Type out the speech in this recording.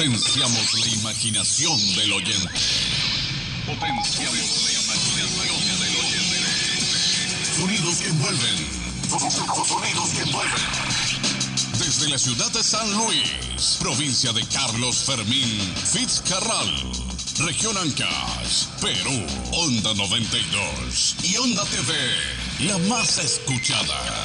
Potenciamos la imaginación del oyente. Potenciamos la imaginación del oyente. Sonidos que envuelven. Sonidos que envuelven. Desde la ciudad de San Luis, provincia de Carlos Fermín Fitzcarral, región Ancash, Perú, Onda 92 y Onda TV, la más escuchada.